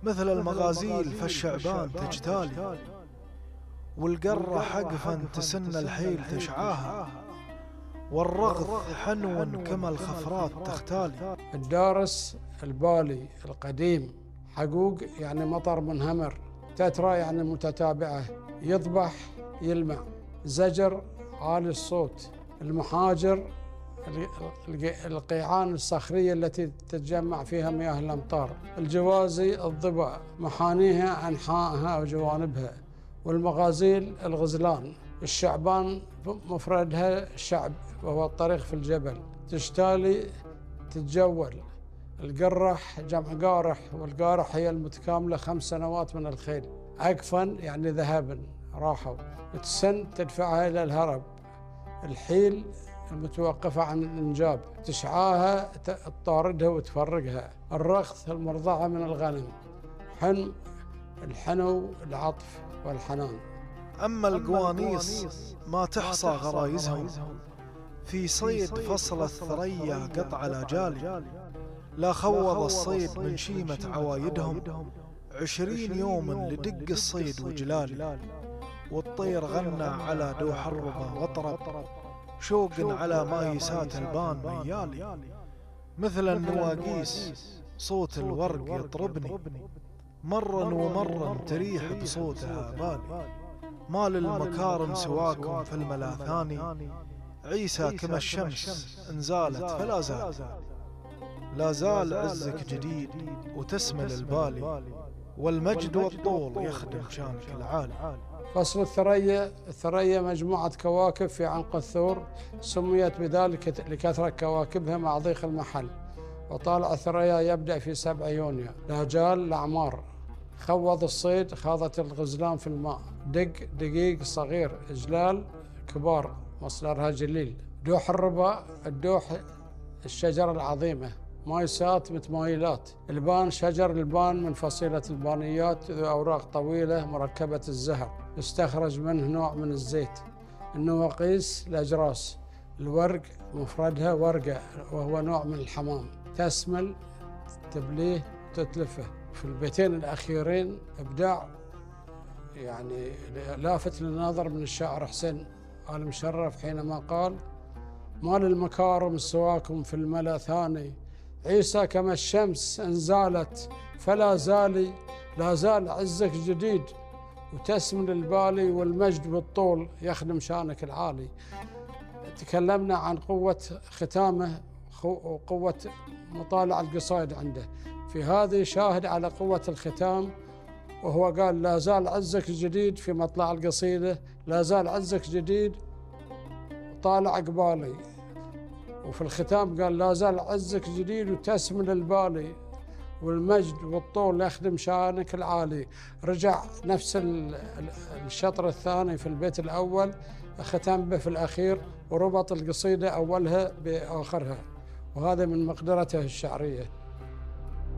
مثل المغازيل فالشعبان تجتالي، والقرة حقفا تسن الحيل تشعاها، والرغث حنو كما الخفرات تختالي. الدارس البالي القديم، حقوق يعني مطر منهمر، تترى يعني متتابعة، يضبح يلمع، زجر عالي الصوت، المحاجر القيعان الصخرية التي تتجمع فيها مياه الأمطار، الجوازي الضبع محانيها أنحائها وجوانبها، والمغازيل الغزلان، الشعبان مفردها شعب وهو الطريق في الجبل، تشتالي تتجول، القرح جمع قارح، والقارح هي المتكاملة 5 سنوات من الخيل، عقفا يعني ذهبا راحوا، تسن تدفعها إلى الهرب، الحيل المتوقفة عن الإنجاب، تشعاها تطاردها وتفرقها، الرغث المرضعة من الغنم، الحنو العطف والحنان. أما القوانيص ما تحصى غرايزهم، في صيد فصل الثريا قطع الأجالي، لا خوض الصيد من شيمة عوايدهم، 20 يوم لدق الصيد وجلالي، والطير غنى على دوح الربا واطرب، شوق على مايسات البان ميالي، مثل النواقيس صوت الورق يطربني، مرا ومرا تريح بصوتها بالي، ما للمكارم سواكم في الملا ثاني، عيسى كما الشمس انزالت فلا زال، لا زال عزك جديد وتسمل البالي، والمجد والطول يخدم شانك العالي. فصل الثريا مجموعة كواكب في عنق الثور، سميت بذلك لكثرة كواكبها مع ضيق المحل، وطالع الثريا يبدأ في 7 يونيو، لا جال الأعمار، خوض الصيد خاضت الغزلان في الماء، دقيق صغير، إجلال كبار مصدرها جليل، دوح الربا الدوح الشجرة العظيمة، مايسات متمايلات، البان شجر البان من فصيلة البانيات ذو أوراق طويلة مركبة الزهر، يستخرج منه نوع من الزيت، النواقيس الأجراس، الورق مفردها ورقة وهو نوع من الحمام، تسمل تبليه تتلفه. في البيتين الأخيرين إبداع يعني لافت للنظر من الشاعر حسين آل مشرف حينما قال: ما للمكارم سواكم في الملا ثاني، عيسى كما الشمس انزالت فلا زالي، لا زال عزك جديد وتسمن البالي، والمجد بالطول يخدم شانك العالي. تكلمنا عن قوة ختامه وقوة مطالع القصائد عنده، في هذه شاهد على قوة الختام، وهو قال: لا زال عزك جديد في مطلع القصيدة، لا زال عزك جديد طالع قبالي، وفي الختام قال: لا زال عزك جديد وتسمن البالي، والمجد والطول يخدم شانك العالي. رجع نفس الشطر الثاني في البيت الأول، ختم به في الأخير، وربط القصيدة أولها بآخرها، وهذا من مقدرته الشعرية.